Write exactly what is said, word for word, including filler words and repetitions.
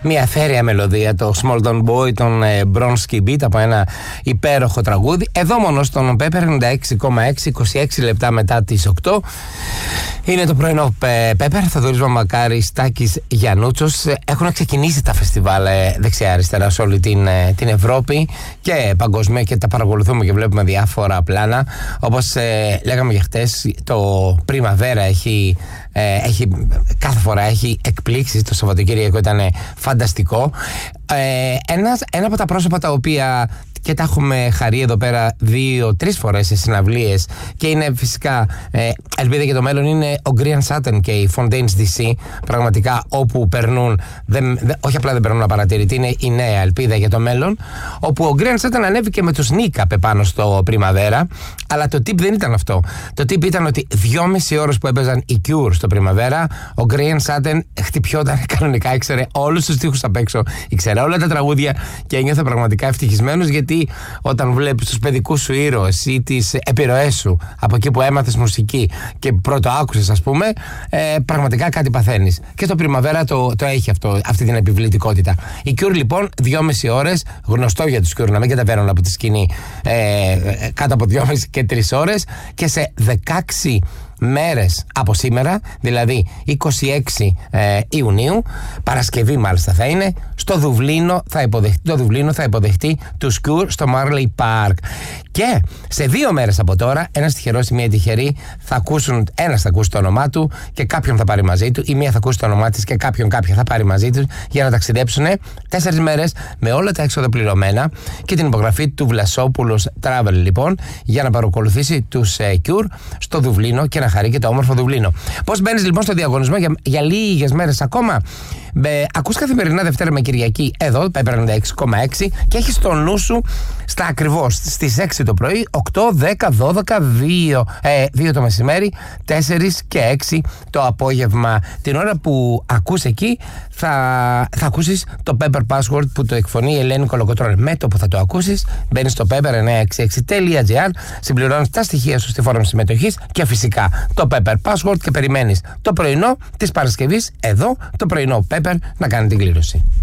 μια αιθέρια μελωδία, το Small Town Boy των Bronski Beat, από ένα υπέροχο τραγούδι. Εδώ μόνο στον Pepper ενενήντα έξι κόμμα έξι, είκοσι έξι λεπτά μετά τις οκτώ. Είναι το πρωινό Pepper, Θοδωρής Μαμακάρης, Τάκης Γιαννούτσος. Έχουν ξεκινήσει τα φεστιβάλ δεξιά-αριστερά σε όλη την, την Ευρώπη και παγκοσμία, και τα παρακολουθούμε και βλέπουμε διάφορα πλάνα. Όπως ε, λέγαμε για χτες, το Πριμαβέρα έχει, ε, έχει, κάθε φορά έχει εκπλήξεις. Το Σαββατοκύριακο ήταν φανταστικό. Ε, ένας, ένα από τα πρόσωπα τα οποία και τα έχουμε χαρεί εδώ πέρα δύο-τρεις φορές σε συναυλίες και είναι φυσικά ε, ελπίδα για το μέλλον, είναι ο Grian Sutton και οι Fontaines ντι σι. Πραγματικά όπου περνούν, δεν, δεν, όχι απλά δεν περνούν απαρατηρητή, είναι η νέα ελπίδα για το μέλλον. Όπου ο Grian Sutton ανέβηκε με τους Νίκαπε πάνω στο Πριμαβέρα, αλλά το tip δεν ήταν αυτό. Το tip ήταν ότι δυόμιση ώρες που έπαιζαν οι Cure στο Πριμαβέρα, ο Grian Sutton χτυπιόταν κανονικά, ήξερε όλους τους στίχους απ' έξω, ήξερε όλα τα τραγούδια και ένιωθε πραγματικά ευτυχισμένος, γιατί όταν βλέπεις τους παιδικούς σου ήρωες ή τις επιρροές σου από εκεί που έμαθες μουσική και πρώτο άκουσες, ας πούμε, ε, πραγματικά κάτι παθαίνεις. Και το Πριμαβέρα το, το έχει αυτό, αυτή την επιβλητικότητα. Η Cure λοιπόν, δυόμιση ώρες, γνωστό για τους Cure να μην καταβαίνουν από τη σκηνή ε, κάτω από δυόμιση και τρεις ώρες, και σε δεκαέξι μέρες από σήμερα, δηλαδή είκοσι έξι ε, Ιουνίου, Παρασκευή μάλιστα θα είναι, στο Δουβλίνο θα υποδεχτεί, το Δουβλίνο θα υποδεχτεί τους Cure στο Marley Park. Και σε δύο μέρες από τώρα, ένας τυχερός ή μία τυχερή θα ακούσουν, ένας θα ακούσει το όνομά του και κάποιον θα πάρει μαζί του, ή μία θα ακούσει το όνομά της και κάποιον κάποια θα πάρει μαζί του, για να ταξιδέψουν τέσσερις μέρες με όλα τα έξοδα πληρωμένα και την υπογραφή του Βλασόπουλος Travel, λοιπόν, για να παρακολουθήσει τους ε, Cure στο Δουβλίνο και να χαρεί και το όμορφο Δουβλίνο. Πώς μπαίνεις λοιπόν στο διαγωνισμό για, για λίγες μέρες ακόμα? Μπε, ακούς καθημερινά Δευτέρα με Κυριακή εδώ, Pepper ενενήντα έξι κόμμα έξι, και έχεις το νου σου στα ακριβώς στις έξι το πρωί, οκτώ, δέκα, δώδεκα, δύο, ε, δύο το μεσημέρι, τέσσερα και έξι το απόγευμα. Την ώρα που ακούς εκεί θα, θα ακούσεις το Pepper Password που το εκφωνεί η Ελένη Κολοκοτρώνη. Με το που θα το ακούσεις, μπαίνεις στο pepper εννιακόσια εξήντα έξι τελεία τζι άρ, συμπληρώνεις τα στοιχεία σου στη φόρμα συμμετοχής και φυσικά το Pepper Password, και περιμένεις το πρωινό της Παρασκευής εδώ, το πρωινό Pepper, να κάνει την κλήρωση.